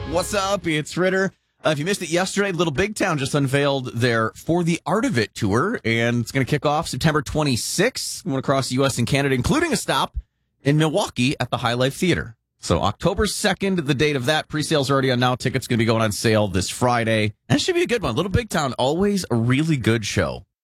What's up? It's Ritter. If you missed it yesterday, Little Big Town just unveiled their For the Art of It tour, and it's going to kick off September 26th. Going across the U.S. and Canada, including a stop in Milwaukee at the High Life Theater. So October 2nd, the date of that. Pre-sales are already on now. Tickets going to be going on sale this Friday. That should be a good one. Little Big Town, always a really good show.